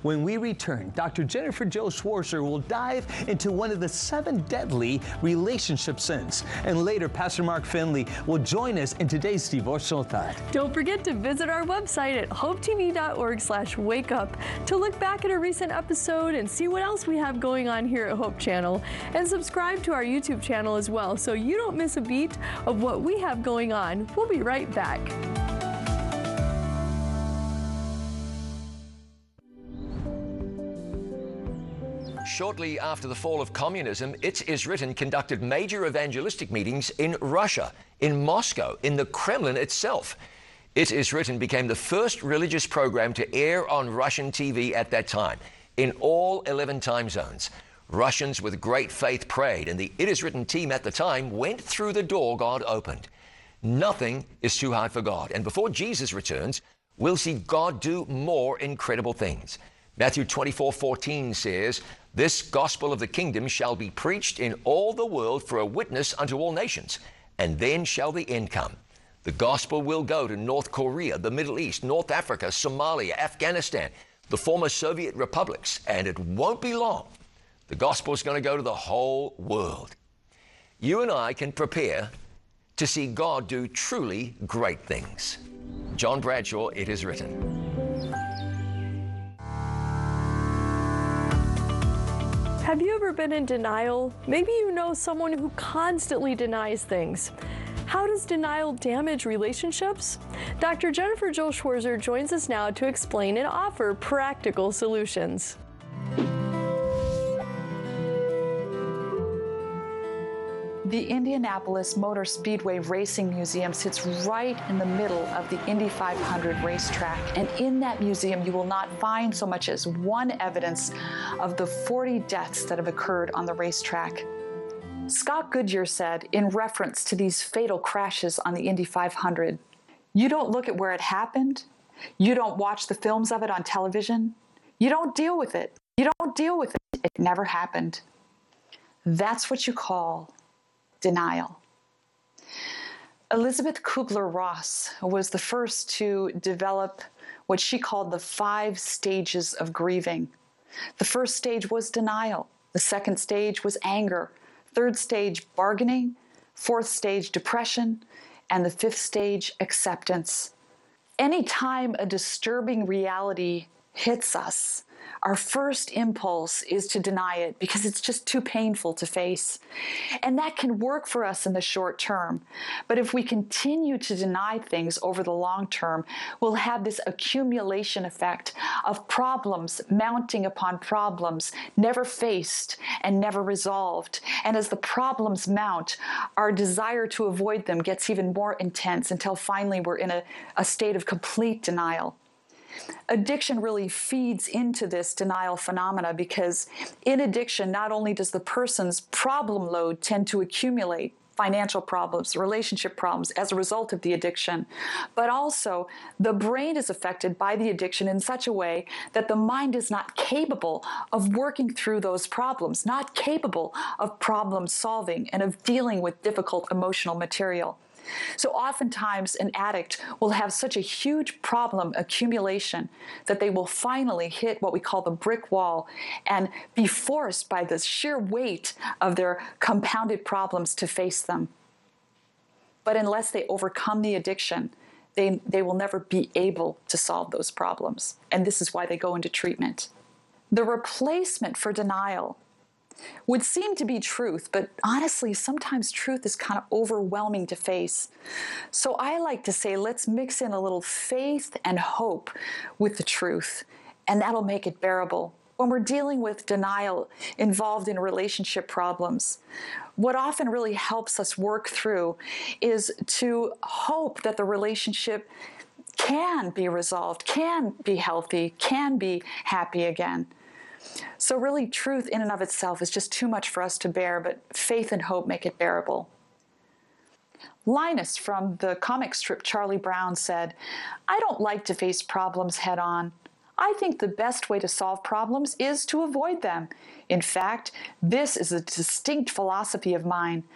When we return, Dr. Jennifer Jo Schwarzer will dive into one of the 7 deadly relationship sins. And later, Pastor Mark Finley will join us in today's devotional thought. Don't forget to visit our website at hopetv.org/wakeup to look back at a recent episode and see what else we have going on here at Hope Channel. And subscribe to our YouTube channel as well so you don't miss a beat of what we have going on. We'll be right back. Shortly after the fall of communism, It Is Written conducted major evangelistic meetings in Russia, in Moscow, in the Kremlin itself. It Is Written became the first religious program to air on Russian TV at that time, in all 11 time zones. Russians with great faith prayed, and the It Is Written team at the time went through the door God opened. Nothing is too hard for God, and before Jesus returns, we'll see God do more incredible things. Matthew 24:14 says, "This gospel of the kingdom shall be preached in all the world for a witness unto all nations, and then shall the end come." The gospel will go to North Korea, the Middle East, North Africa, Somalia, Afghanistan, the former Soviet republics, and it won't be long. The gospel is going to go to the whole world. You and I can prepare to see God do truly great things. John Bradshaw, It Is Written. Have you ever been in denial? Maybe you know someone who constantly denies things. How does denial damage relationships? Dr. Jennifer Jo Schwarzer joins us now to explain and offer practical solutions. The Indianapolis Motor Speedway Racing Museum sits right in the middle of the Indy 500 racetrack. And in that museum, you will not find so much as one evidence of the 40 deaths that have occurred on the racetrack. Scott Goodyear said, in reference to these fatal crashes on the Indy 500, "You don't look at where it happened. You don't watch the films of it on television. You don't deal with it. You don't deal with it. It never happened." That's what you call denial. Elizabeth Kubler-Ross was the first to develop what she called the 5 stages of grieving. The first stage was denial. The second stage was anger. Third stage, bargaining. Fourth stage, depression. And the fifth stage, acceptance. Anytime a disturbing reality hits us, our first impulse is to deny it because it's just too painful to face. And that can work for us in the short term. But if we continue to deny things over the long term, we'll have this accumulation effect of problems mounting upon problems, never faced and never resolved. And as the problems mount, our desire to avoid them gets even more intense until finally we're in a state of complete denial. Addiction really feeds into this denial phenomena because in addiction, not only does the person's problem load tend to accumulate, financial problems, relationship problems as a result of the addiction, but also the brain is affected by the addiction in such a way that the mind is not capable of working through those problems, not capable of problem solving and of dealing with difficult emotional material. So oftentimes an addict will have such a huge problem accumulation that they will finally hit what we call the brick wall and be forced by the sheer weight of their compounded problems to face them. But unless they overcome the addiction, they will never be able to solve those problems. And this is why they go into treatment. The replacement for denial would seem to be truth, but honestly, sometimes truth is kind of overwhelming to face. So I like to say, let's mix in a little faith and hope with the truth, and that'll make it bearable. When we're dealing with denial involved in relationship problems, what often really helps us work through is to hope that the relationship can be resolved, can be healthy, can be happy again. So really, truth in and of itself is just too much for us to bear, but faith and hope make it bearable. Linus from the comic strip Charlie Brown said, "I don't like to face problems head on. I think the best way to solve problems is to avoid them. In fact, this is a distinct philosophy of mine.